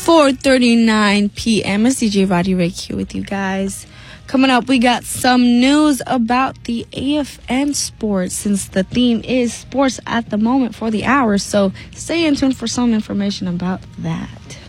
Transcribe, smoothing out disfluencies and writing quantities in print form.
4:39 p.m. It's DJ Roddy Rick here with you guys. Coming up, we got some news about the AFN sports, since the theme is sports at the moment for the hour. So stay in tune for some information about that.